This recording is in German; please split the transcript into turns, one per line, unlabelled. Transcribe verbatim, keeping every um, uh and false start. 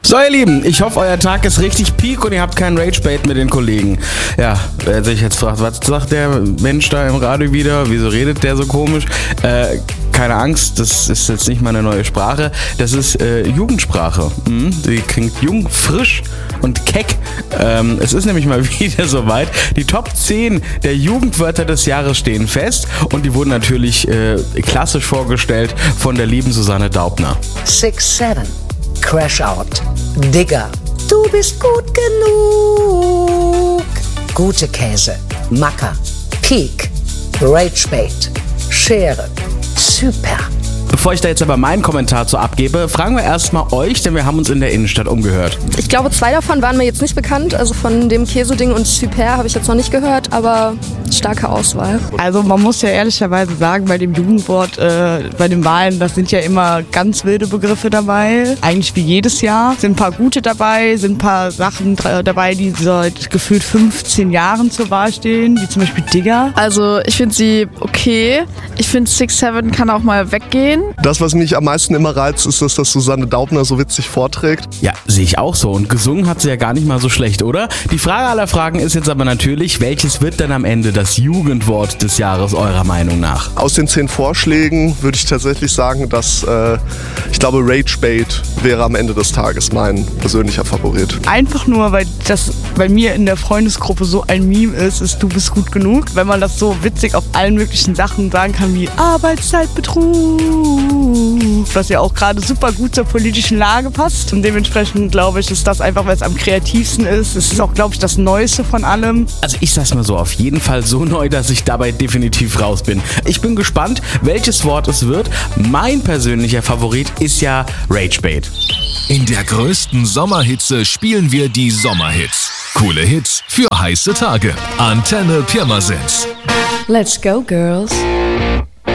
So ihr Lieben, ich hoffe euer Tag ist richtig peak und ihr habt keinen Rage-Bait mit den Kollegen. Ja, wer sich jetzt fragt, was sagt der Mensch da im Radio wieder, wieso redet der so komisch? Äh, keine Angst, das ist jetzt nicht mal eine neue Sprache, das ist äh, Jugendsprache. Mhm, die klingt jung, frisch und keck. Ähm, es ist nämlich mal wieder soweit. Die Top zehn der Jugendwörter des Jahres stehen fest und die wurden natürlich äh, klassisch vorgestellt von der lieben Susanne Daubner.
six seven. Crash Out, Digger, du bist gut genug. Gute Käse, Macker, Peak, Ragebait, Schere, super.
Bevor ich da jetzt aber meinen Kommentar zu abgebe, fragen wir erstmal euch, denn wir haben uns in der Innenstadt umgehört.
Ich glaube, zwei davon waren mir jetzt nicht bekannt. Also von dem Käseding und Super habe ich jetzt noch nicht gehört, aber starke Auswahl.
Also man muss ja ehrlicherweise sagen, bei dem Jugendwort, äh, bei den Wahlen, das sind ja immer ganz wilde Begriffe dabei. Eigentlich wie jedes Jahr. Sind ein paar gute dabei, sind ein paar Sachen dabei, die seit gefühlt fünfzehn Jahren zur Wahl stehen, wie zum Beispiel Digger.
Also ich finde sie okay. Ich finde six seven kann auch mal weggehen.
Das, was mich am meisten immer reizt, ist, dass das Susanne Daubner so witzig vorträgt.
Ja, sehe ich auch so. Und gesungen hat sie ja gar nicht mal so schlecht, oder? Die Frage aller Fragen ist jetzt aber natürlich, welches wird denn am Ende das Jugendwort des Jahres eurer Meinung nach?
Aus den zehn Vorschlägen würde ich tatsächlich sagen, dass äh, ich glaube, Ragebait wäre am Ende des Tages mein persönlicher Favorit.
Einfach nur, weil das bei mir in der Freundesgruppe so ein Meme ist, ist du bist gut genug. Wenn man das so witzig auf allen möglichen Sachen sagen kann wie Arbeitszeitbetrug, was ja auch gerade super gut zur politischen Lage passt. Und dementsprechend glaube ich, ist das einfach, weil es am kreativsten ist. Es ist auch, glaube ich, das Neueste von allem.
Also ich sag's mal so, auf jeden Fall so neu, dass ich dabei definitiv raus bin. Ich bin gespannt, welches Wort es wird. Mein persönlicher Favorit ist ja Ragebait.
In der größten Sommerhitze spielen wir die Sommerhits. Coole Hits für heiße Tage. Antenne Pirmasens.
Let's go, girls.